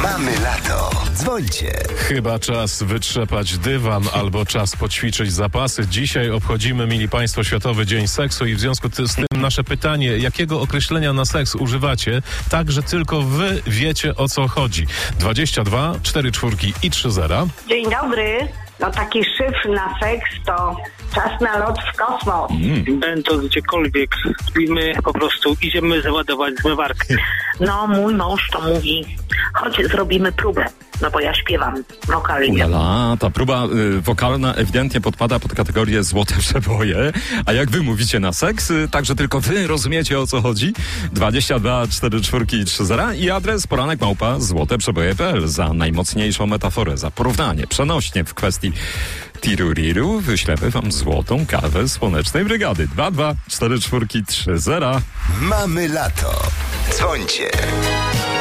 Mamy lato. Dzwońcie. Chyba czas wytrzepać dywan albo czas poćwiczyć zapasy. Dzisiaj obchodzimy, mili Państwo, Światowy Dzień Seksu i w związku z tym nasze pytanie, jakiego określenia na seks używacie, tak, że tylko wy wiecie, o co chodzi. 22 44 i 30. Dzień dobry. No taki szyfr na seks to czas na lot w kosmos. Będąc gdziekolwiek, my po prostu idziemy załadować zmywarkę. No mój mąż to mówi, chodź zrobimy próbę. No bo ja śpiewam wokalnie. Ulala, ta próba wokalna ewidentnie podpada pod kategorię złote przeboje. A jak wy mówicie na seks, także tylko wy rozumiecie, o co chodzi. 22 44 i 30 i adres poranek@złoteprzeboje.pl za najmocniejszą metaforę, za porównanie przenośnie w kwestii tiruriru wyślemy wam złotą kawę Słonecznej Brygady. 22 44 i 30. Mamy lato. Dzwońcie.